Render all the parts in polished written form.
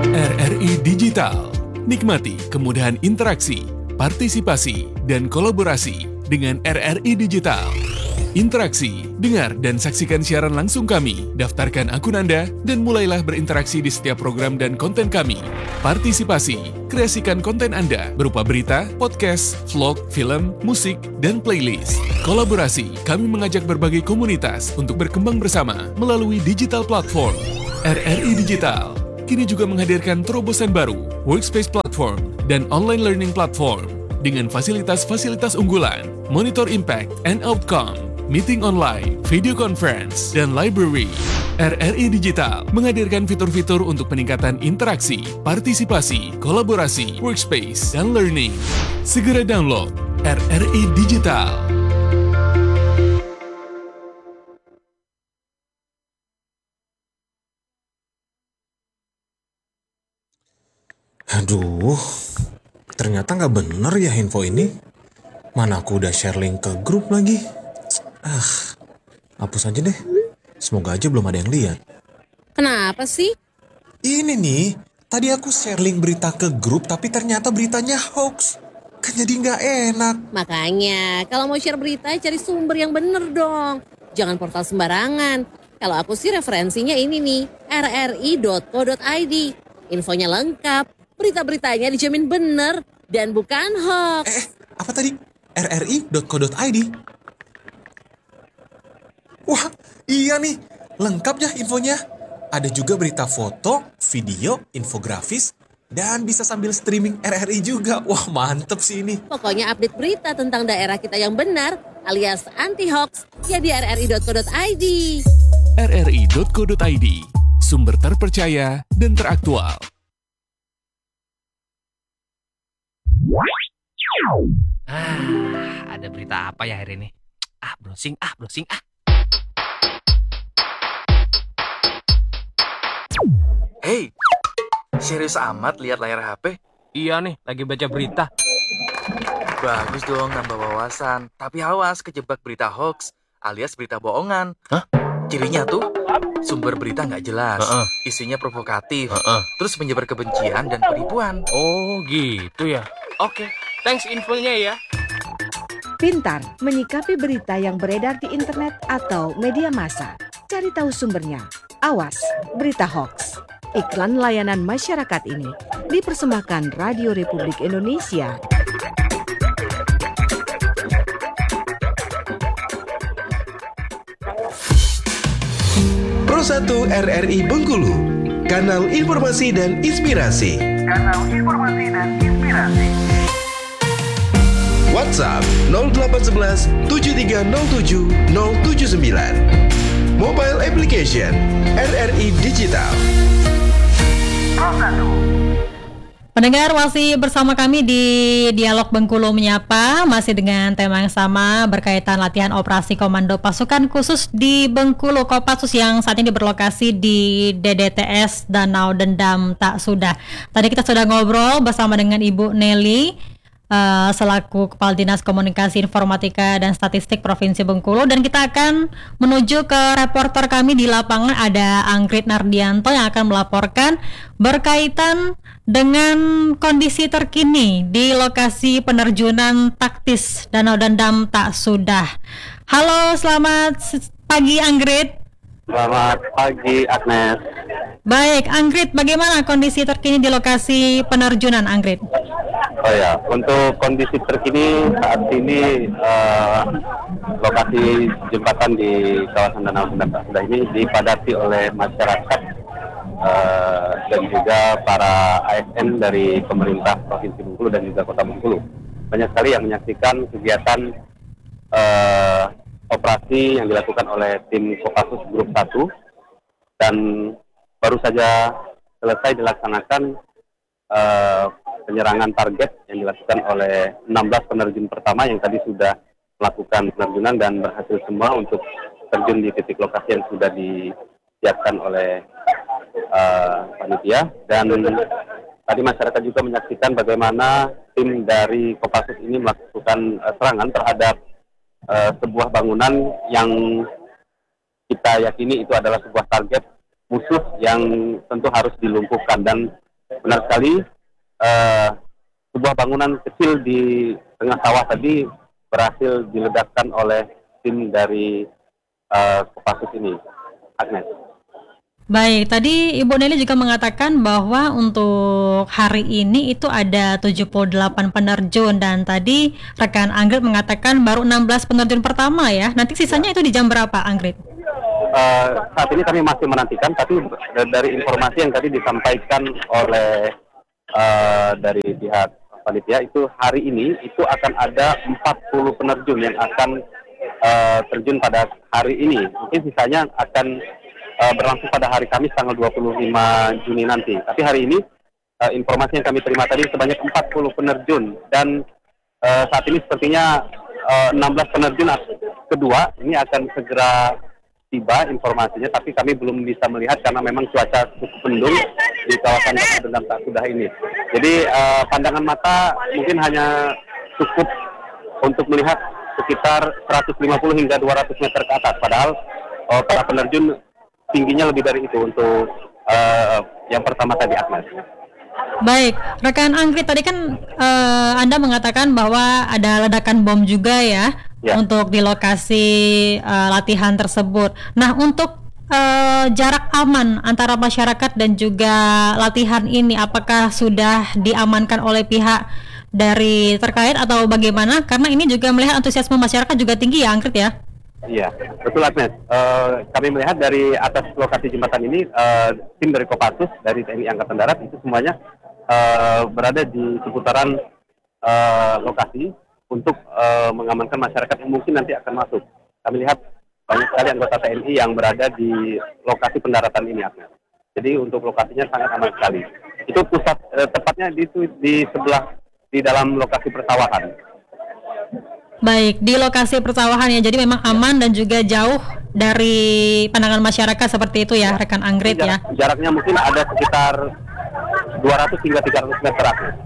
RRI Digital. Nikmati kemudahan interaksi, partisipasi, dan kolaborasi dengan RRI Digital. Interaksi, dengar dan saksikan siaran langsung kami, daftarkan akun Anda, dan mulailah berinteraksi di setiap program dan konten kami. Partisipasi, kreasikan konten Anda berupa berita, podcast, vlog, film, musik, dan playlist. Kolaborasi, kami mengajak berbagai komunitas untuk berkembang bersama melalui digital platform. RRI Digital kini juga menghadirkan terobosan baru, workspace platform, dan online learning platform dengan fasilitas-fasilitas unggulan, monitor impact and outcome, meeting online, video conference, dan library. RRI Digital menghadirkan fitur-fitur untuk peningkatan interaksi, partisipasi, kolaborasi, workspace, dan learning. Segera download RRI Digital. Aduh, ternyata nggak bener ya info ini. Mana aku udah share link ke grup lagi. Hapus aja deh. Semoga aja belum ada yang lihat. Kenapa sih? Ini nih, tadi aku share link berita ke grup tapi ternyata beritanya hoax. Kan jadi nggak enak. Makanya, kalau mau share berita, cari sumber yang bener dong. Jangan portal sembarangan. Kalau aku sih referensinya ini nih, rri.co.id. Infonya lengkap, berita-beritanya dijamin bener, dan bukan hoax. Apa tadi? rri.co.id? Wah, iya nih, lengkap ya infonya. Ada juga berita foto, video, infografis, dan bisa sambil streaming RRI juga. Wah, mantep sih ini. Pokoknya update berita tentang daerah kita yang benar, alias anti-hoax, ya di rri.co.id. rri.co.id, sumber terpercaya dan teraktual. Ada berita apa ya hari ini? Browsing. Hei, serius amat lihat layar HP? Iya nih, lagi baca berita. Bagus dong, nambah wawasan. Tapi awas kejebak berita hoax alias berita bohongan. Hah? Cirinya tuh, sumber berita nggak jelas, isinya provokatif, terus menyebar kebencian dan penipuan. Oh gitu ya. Oke, thanks infonya ya. Pintar menyikapi berita yang beredar di internet atau media massa. Cari tahu sumbernya. Awas, berita hoax. Iklan layanan masyarakat ini dipersembahkan Radio Republik Indonesia. Pro 1 RRI Bengkulu, kanal informasi dan inspirasi. WhatsApp 0811 7307 079. Mobile application RRI Digital. Pendengar masih bersama kami di Dialog Bengkulu Menyapa, masih dengan tema yang sama berkaitan latihan operasi komando pasukan khusus di Bengkulu Kopassus yang saat ini berlokasi di DDTS Danau Dendam Tak Sudah. Tadi kita sudah ngobrol bersama dengan Ibu Nelly selaku Kepala Dinas Komunikasi Informatika dan Statistik Provinsi Bengkulu, dan kita akan menuju ke reporter kami di lapangan, ada Anggrit Nardianto yang akan melaporkan berkaitan dengan kondisi terkini di lokasi penerjunan taktis Danau Dendam Tak Sudah. Halo, selamat pagi Anggrit. Selamat pagi Agnes. Baik, Anggrit, bagaimana kondisi terkini di lokasi penerjunan, Anggrit? Oh ya, untuk kondisi terkini saat ini lokasi jembatan di kawasan Danau Dendam Tak Sudah ini dipadati oleh masyarakat dan juga para ASN dari pemerintah Provinsi Bengkulu dan juga Kota Bengkulu. Banyak sekali yang menyaksikan kegiatan operasi yang dilakukan oleh tim Kopassus Grup 1, dan baru saja selesai dilaksanakan penyerangan target yang dilakukan oleh 16 penerjun pertama yang tadi sudah melakukan penerjunan dan berhasil semua untuk terjun di titik lokasi yang sudah disiapkan oleh panitia. Dan tadi masyarakat juga menyaksikan bagaimana tim dari Kopassus ini melakukan serangan terhadap sebuah bangunan yang kita yakini itu adalah sebuah target musuh yang tentu harus dilumpuhkan. Dan Benar sekali, sebuah bangunan kecil di tengah sawah tadi berhasil diledakkan oleh tim dari Kopassus ini, Agnes. Baik, tadi Ibu Nelly juga mengatakan bahwa untuk hari ini itu ada 78 penerjun dan tadi rekan Anggrit mengatakan baru 16 penerjun pertama ya. Nanti sisanya itu di jam berapa, Anggrit? Saat ini kami masih menantikan, tapi dari informasi yang tadi disampaikan oleh dari pihak panitia itu hari ini itu akan ada 40 penerjun yang akan terjun pada hari ini. Mungkin sisanya akan berlangsung pada hari Kamis tanggal 25 Juni nanti. Tapi hari ini informasi yang kami terima tadi sebanyak 40 penerjun dan saat ini sepertinya 16 penerjun kedua ini akan segera tiba informasinya, tapi kami belum bisa melihat karena memang cuaca cukup mendung di kawasan Dendam Tak Sudah ini. Jadi pandangan mata mungkin hanya cukup untuk melihat sekitar 150 hingga 200 meter ke atas, padahal para penerjun tingginya lebih dari itu untuk yang pertama tadi, Agnes. Baik, rekan Anggrit tadi kan Anda mengatakan bahwa ada ledakan bom juga ya untuk di lokasi latihan tersebut. Nah, untuk jarak aman antara masyarakat dan juga latihan ini apakah sudah diamankan oleh pihak dari terkait atau bagaimana? Karena ini juga melihat antusiasme masyarakat juga tinggi ya, Anggrit ya? Iya, betul Agnes. Kami melihat dari atas lokasi jembatan ini, tim dari Kopassus, dari TNI Angkatan Darat itu semuanya berada di seputaran lokasi untuk mengamankan masyarakat yang mungkin nanti akan masuk. Kami lihat banyak sekali anggota TNI yang berada di lokasi pendaratan ini, Agnes. Jadi untuk lokasinya sangat aman sekali. Itu pusat tepatnya di sebelah di dalam lokasi persawahan. Baik, di lokasi persawahan ya, jadi memang aman dan juga jauh dari pandangan masyarakat seperti itu ya, rekan Anggrit ya. Jaraknya mungkin ada sekitar 200 hingga 300 meter.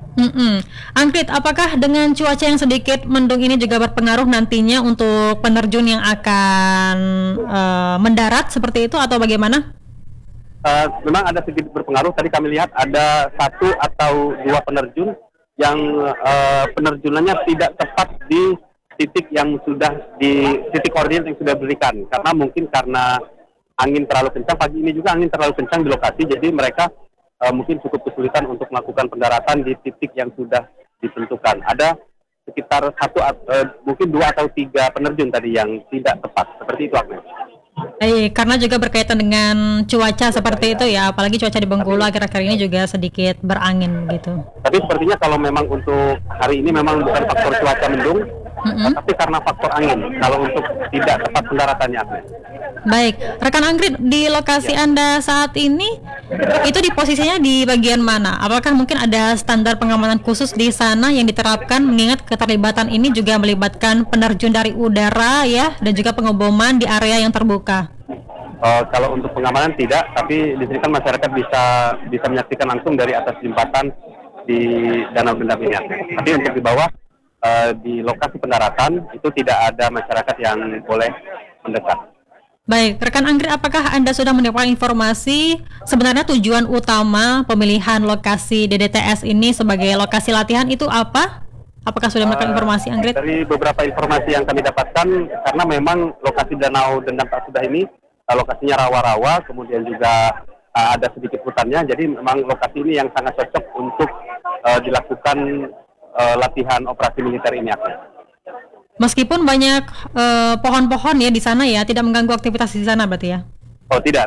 Anggrit, apakah dengan cuaca yang sedikit mendung ini juga berpengaruh nantinya untuk penerjun yang akan mendarat seperti itu atau bagaimana? Memang ada sedikit berpengaruh. Tadi kami lihat ada 1 atau 2 penerjun yang penerjunannya tidak tepat di titik yang sudah di titik koordinat yang sudah diberikan, karena mungkin karena angin terlalu kencang. Pagi ini juga angin terlalu kencang di lokasi, jadi mereka mungkin cukup kesulitan untuk melakukan pendaratan di titik yang sudah ditentukan. Ada sekitar mungkin 2 atau 3 penerjun tadi yang tidak tepat, seperti itu, Agnes. Karena juga berkaitan dengan cuaca seperti itu ya, apalagi cuaca di Bengkulu akhir-akhir ini juga sedikit berangin gitu. Tapi sepertinya kalau memang untuk hari ini memang bukan faktor cuaca mendung, tapi karena faktor angin, kalau untuk tidak tepat pendaratannya, Agnes. Baik, rekan Anggrit, di lokasi Anda saat ini itu di posisinya di bagian mana? Apakah mungkin ada standar pengamanan khusus di sana yang diterapkan, mengingat keterlibatan ini juga melibatkan penerjun dari udara ya, dan juga pengeboman di area yang terbuka? Kalau untuk pengamanan tidak, tapi di sini kan masyarakat bisa menyaksikan langsung dari atas jembatan di Danau Dendam ini, Agnes. Tapi untuk di bawah di lokasi pendaratan itu tidak ada masyarakat yang boleh mendekat. Baik, rekan Anggrit, apakah Anda sudah mendapatkan informasi sebenarnya tujuan utama pemilihan lokasi DDTS ini sebagai lokasi latihan itu apa? Apakah sudah mendapatkan informasi, Anggrit? Dari beberapa informasi yang kami dapatkan, karena memang lokasi Danau Dendam Tak Sudah ini lokasinya rawa-rawa, kemudian juga ada sedikit hutannya, jadi memang lokasi ini yang sangat cocok untuk dilakukan latihan operasi militer ini, Agnes. Meskipun banyak pohon-pohon ya di sana ya, tidak mengganggu aktivitas di sana berarti ya? Oh tidak.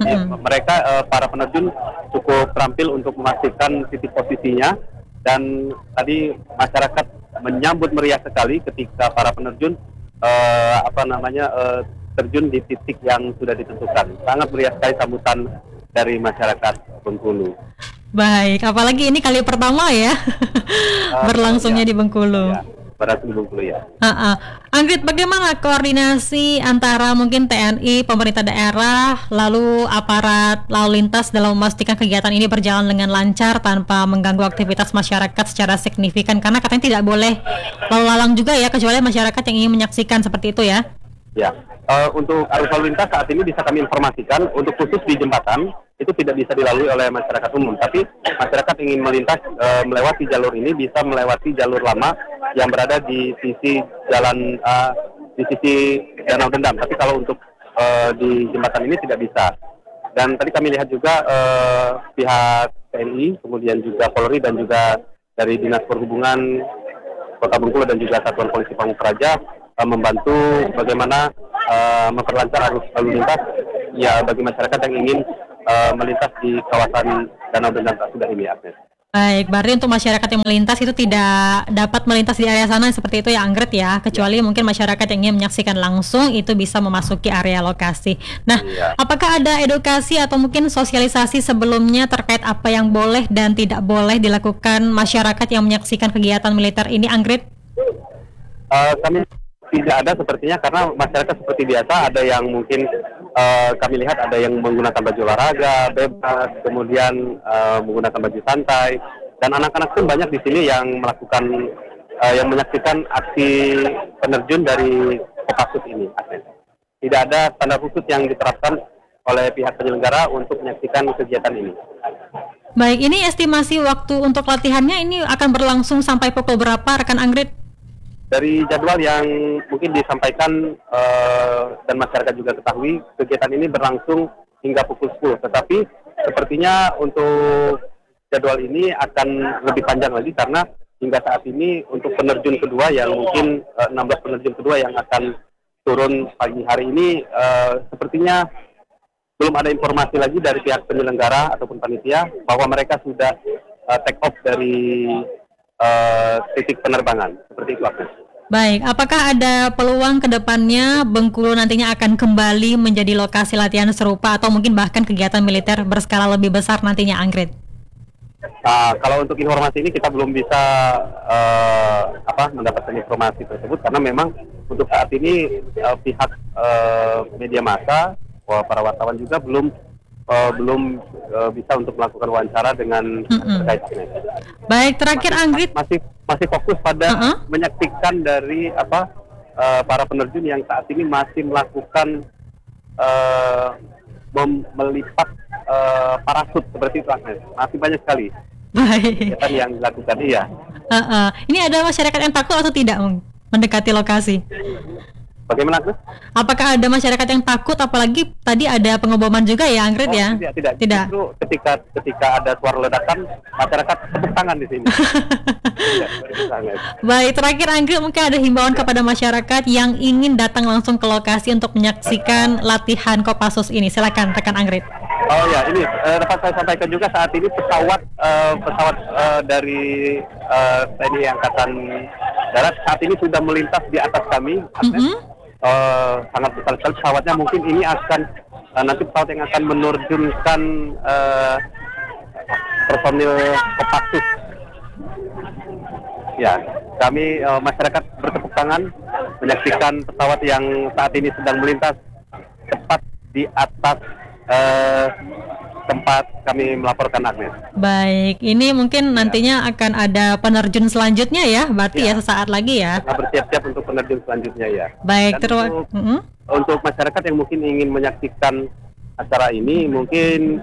Mereka para penerjun cukup terampil untuk memastikan titik posisinya, dan tadi masyarakat menyambut meriah sekali ketika para penerjun terjun di titik yang sudah ditentukan. Sangat meriah sekali sambutan dari masyarakat Bengkulu. Baik, apalagi ini kali pertama ya berlangsungnya di Bengkulu. Ya, berlangsung di Bengkulu ya. Anggrit, bagaimana koordinasi antara mungkin TNI, pemerintah daerah, lalu aparat lalu lintas dalam memastikan kegiatan ini berjalan dengan lancar tanpa mengganggu aktivitas masyarakat secara signifikan? Karena katanya tidak boleh lalu lalang juga ya, kecuali masyarakat yang ingin menyaksikan seperti itu ya. Ya, untuk arus lalu lintas saat ini bisa kami informasikan untuk khusus di jembatan itu tidak bisa dilalui oleh masyarakat umum. Tapi masyarakat ingin melintas melewati jalur ini bisa melewati jalur lama yang berada di sisi jalan di sisi Danau Dendam. Tapi kalau untuk di jembatan ini tidak bisa. Dan tadi kami lihat juga pihak TNI, kemudian juga Polri dan juga dari Dinas Perhubungan Kota Bengkulu dan juga Satuan Polisi Pamung Praja membantu bagaimana memperlancar arus lalu lintas ya bagi masyarakat yang ingin melintas di kawasan Danau Dendam tak sudah ini, Agnes. Baik, berarti untuk masyarakat yang melintas itu tidak dapat melintas di area sana seperti itu ya, Anggret ya, kecuali mungkin masyarakat yang ingin menyaksikan langsung itu bisa memasuki area lokasi. Nah, apakah ada edukasi atau mungkin sosialisasi sebelumnya terkait apa yang boleh dan tidak boleh dilakukan masyarakat yang menyaksikan kegiatan militer ini, Anggret? Kami tidak ada sepertinya, karena masyarakat seperti biasa, ada yang mungkin kami lihat ada yang menggunakan baju olahraga bebas, kemudian menggunakan baju santai, dan anak-anak pun banyak di sini yang melakukan yang menyaksikan aksi penerjun dari Kopassus ini. Tidak ada standar khusus yang diterapkan oleh pihak penyelenggara untuk menyaksikan kegiatan ini. Baik, ini estimasi waktu untuk latihannya ini akan berlangsung sampai pukul berapa, rekan Anggret? Dari jadwal yang mungkin disampaikan dan masyarakat juga ketahui, kegiatan ini berlangsung hingga pukul 10. Tetapi sepertinya untuk jadwal ini akan lebih panjang lagi, karena hingga saat ini untuk penerjun kedua yang mungkin 16 penerjun kedua yang akan turun pagi hari ini, sepertinya belum ada informasi lagi dari pihak penyelenggara ataupun panitia bahwa mereka sudah take off dari titik penerbangan, seperti itu, Agnes. Baik, apakah ada peluang ke depannya Bengkulu nantinya akan kembali menjadi lokasi latihan serupa atau mungkin bahkan kegiatan militer berskala lebih besar nantinya, Anggret? Kalau untuk informasi ini kita belum bisa mendapatkan informasi tersebut, karena memang untuk saat ini pihak media massa, para wartawan juga belum bisa untuk melakukan wawancara dengan terkait ini. Baik, terakhir Anggret masih fokus pada menyaksikan dari para penerjun yang saat ini masih melakukan melipat parasut seperti itu, Agnes. Masih banyak sekali kegiatan yang dilakukan. Iya. Ini ada masyarakat yang takut atau tidak mendekati lokasi? Bagaimana, Agnes? Apakah ada masyarakat yang takut, apalagi tadi ada pengeboman juga ya, Anggret ya? Tidak. Justru ketika ada suara ledakan, masyarakat tepuk tangan di sini. Baik, terakhir Anggret, mungkin ada himbauan kepada masyarakat yang ingin datang langsung ke lokasi untuk menyaksikan latihan Kopassus ini. Silakan, rekan Anggret. Oh ya, ini dapat saya sampaikan juga saat ini pesawat dari TNI Angkatan Darat saat ini sudah melintas di atas kami, Agnes. Sangat besar sekali pesawatnya. Mungkin ini akan nanti pesawat yang akan menerjunkan personil Kopassus. Ya, kami masyarakat bertepuk tangan menyaksikan pesawat yang saat ini sedang melintas tepat di atas tempat kami melaporkan, Agnes. Baik, ini mungkin nantinya akan ada penerjun selanjutnya ya, berarti ya sesaat lagi ya. Kita bersiap-siap untuk penerjun selanjutnya ya. Baik, untuk masyarakat yang mungkin ingin menyaksikan acara ini, mungkin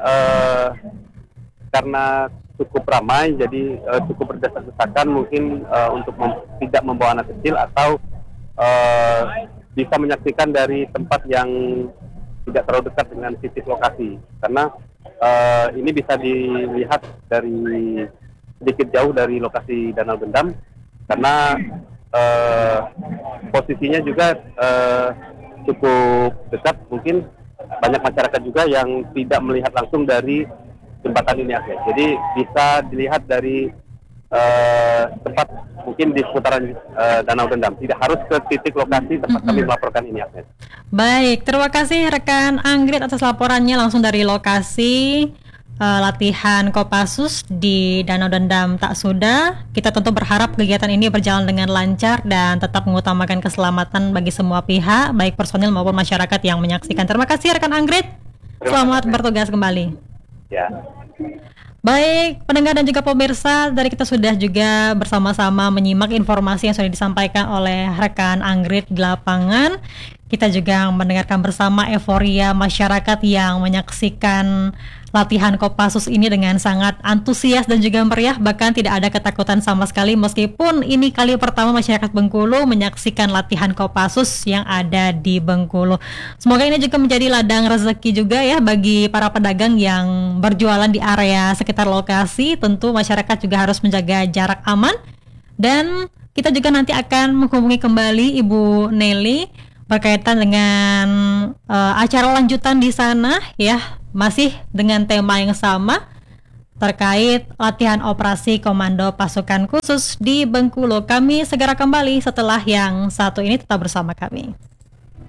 karena cukup ramai, jadi cukup berdesak-desakan, mungkin untuk tidak membawa anak kecil atau bisa menyaksikan dari tempat yang tidak terlalu dekat dengan titik lokasi, karena ini bisa dilihat dari sedikit jauh dari lokasi Danau Dendam, karena posisinya juga cukup dekat. Mungkin banyak masyarakat juga yang tidak melihat langsung dari jembatan ini, Agnes. Jadi bisa dilihat dari tempat mungkin di seputaran Danau Dendam, tidak harus ke titik lokasi tempat kami melaporkan ini, Agnes. Baik, terima kasih rekan Anggret atas laporannya langsung dari lokasi latihan Kopassus di Danau Dendam Tak Suda. Kita tentu berharap kegiatan ini berjalan dengan lancar dan tetap mengutamakan keselamatan bagi semua pihak, baik personil maupun masyarakat yang menyaksikan. Terima kasih rekan Anggret. Selamat bertugas kembali. Ya. Baik, pendengar dan juga pemirsa, dari kita sudah juga bersama-sama menyimak informasi yang sudah disampaikan oleh rekan Anggret di lapangan. Kita juga mendengarkan bersama euforia masyarakat yang menyaksikan latihan Kopassus ini dengan sangat antusias dan juga meriah, bahkan tidak ada ketakutan sama sekali meskipun ini kali pertama masyarakat Bengkulu menyaksikan latihan Kopassus yang ada di Bengkulu. Semoga ini juga menjadi ladang rezeki juga ya bagi para pedagang yang berjualan di area sekitar lokasi. Tentu masyarakat juga harus menjaga jarak aman, dan kita juga nanti akan menghubungi kembali Ibu Nelly berkaitan dengan acara lanjutan di sana ya, masih dengan tema yang sama terkait latihan operasi Komando Pasukan Khusus di Bengkulu. Kami segera kembali setelah yang satu ini, tetap bersama kami.